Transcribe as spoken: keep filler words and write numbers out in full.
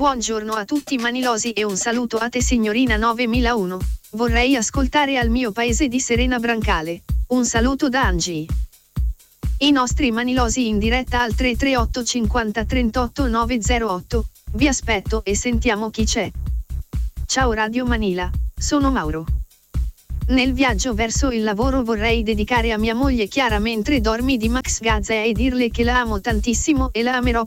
Buongiorno a tutti manilosi e un saluto a te signorina novemilauno. Vorrei ascoltare Al mio paese di Serena Brancale. Un saluto da Angie. I nostri manilosi in diretta al tre tre otto cinquanta trentotto novecentotto. Vi aspetto e sentiamo chi c'è. Ciao Radio Manila, sono Mauro. Nel viaggio verso il lavoro vorrei dedicare a mia moglie Chiara Mentre dormi di Max Gazzè e dirle che la amo tantissimo e la amerò